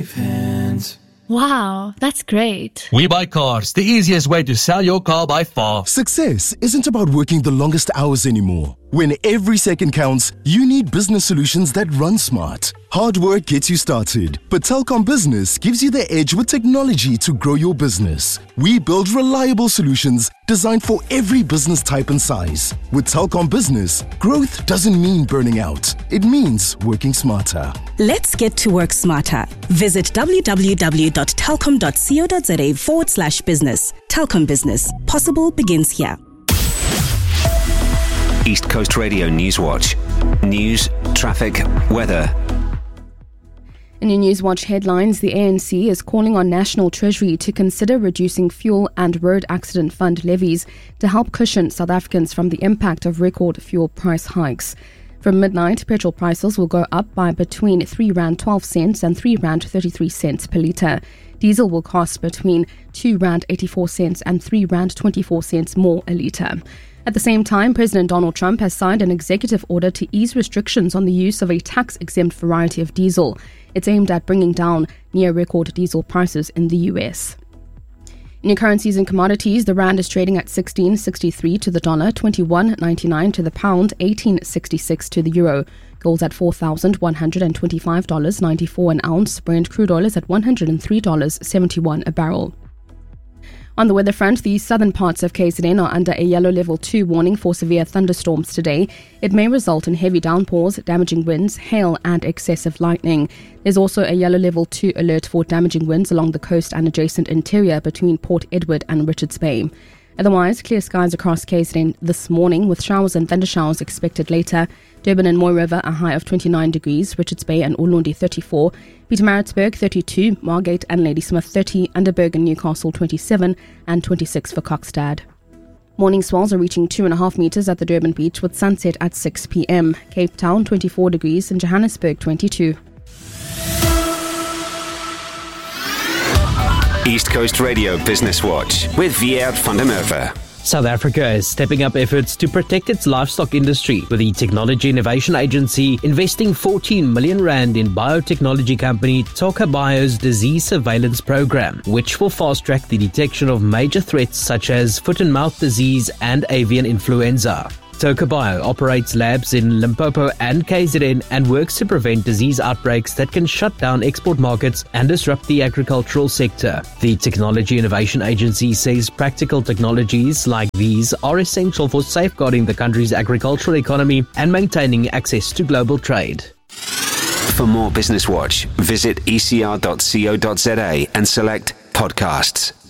safe hands. Wow, that's great. We Buy Cars, the easiest way to sell your car by far. Success isn't about working the longest hours anymore. When every second counts, you need business solutions that run smart. Hard work gets you started, but Telkom Business gives you the edge with technology to grow your business. We build reliable solutions designed for every business type and size. With Telkom Business, growth doesn't mean burning out. It means working smarter. Let's get to work smarter. Visit www.telkom.co.za/business. Telkom Business. Possible begins here. East Coast Radio Newswatch. News, traffic, weather. In your Newswatch headlines, the ANC is calling on National Treasury to consider reducing fuel and road accident fund levies to help cushion South Africans from the impact of record fuel price hikes. From midnight, petrol prices will go up by between R3.12 and R3.33 per litre. Diesel will cost between R2.84 and R3.24 more a litre. At the same time, President Donald Trump has signed an executive order to ease restrictions on the use of a tax-exempt variety of diesel. It's aimed at bringing down near-record diesel prices in the US. In your currencies and commodities, the rand is trading at 16.63 to the dollar, 21.99 to the pound, 18.66 to the euro. Gold's at $4,125.94 an ounce. Brent crude oil is at $103.71 a barrel. On the weather front, the southern parts of KZN are under a yellow level 2 warning for severe thunderstorms today. It may result in heavy downpours, damaging winds, hail and excessive lightning. There's also a yellow level 2 alert for damaging winds along the coast and adjacent interior between Port Edward and Richards Bay. Otherwise, clear skies across KZN this morning with showers and thundershowers expected later. Durban and Moy River a high of 29 degrees, Richards Bay and Ulundi 34, Pietermaritzburg 32, Margate and Ladysmith 30, Underberg and Newcastle 27 and 26 for Kokstad. Morning swells are reaching 2.5 metres at the Durban beach with sunset at 6 p.m. Cape Town 24 degrees and Johannesburg 22. East Coast Radio Business Watch with Viert van der Merwe. South Africa is stepping up efforts to protect its livestock industry, with the Technology Innovation Agency investing 14 million rand in biotechnology company Toka Bio's disease surveillance program, which will fast-track the detection of major threats such as foot and mouth disease and avian influenza. Toka Bio operates labs in Limpopo and KZN and works to prevent disease outbreaks that can shut down export markets and disrupt the agricultural sector. The Technology Innovation Agency says practical technologies like these are essential for safeguarding the country's agricultural economy and maintaining access to global trade. For more Business Watch, visit ecr.co.za and select podcasts.